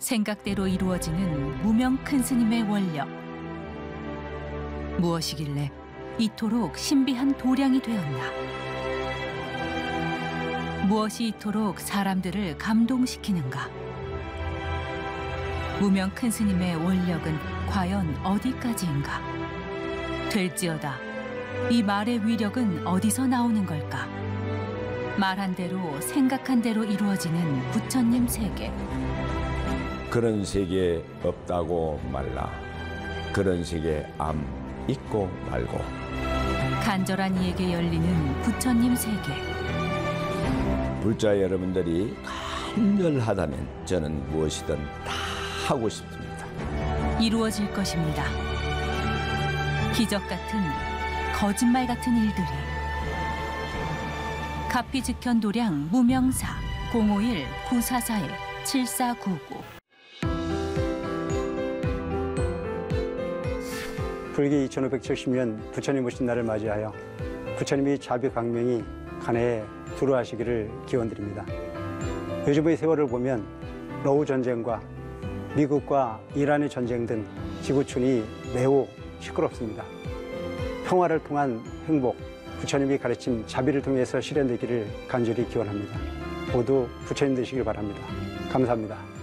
생각대로 이루어지는 무명 큰 스님의 원력. 무엇이길래 이토록 신비한 도량이 되었나? 무엇이 이토록 사람들을 감동시키는가? 무명 큰 스님의 원력은 과연 어디까지인가? 될지어다, 이 말의 위력은 어디서 나오는 걸까? 말한 대로 생각한 대로 이루어지는 부처님 세계. 그런 세계 없다고 말라. 그런 세계 암 있고 말고. 간절한 이에게 열리는 부처님 세계. 불자 여러분들이 간절하다면 저는 무엇이든 다 하고 싶습니다. 이루어질 것입니다. 기적 같은, 거짓말 같은 일들이. 가피즉현도량 무명사 051-944-7499. 불기 2570년 부처님 오신 날을 맞이하여 부처님이 자비광명이 간해에 두루하시기를 기원드립니다. 요즘의 세월을 보면 러우 전쟁과 미국과 이란의 전쟁 등 지구촌이 매우 시끄럽습니다. 평화를 통한 행복, 부처님이 가르친 자비를 통해서 실현되기를 간절히 기원합니다. 모두 부처님 되시길 바랍니다. 감사합니다.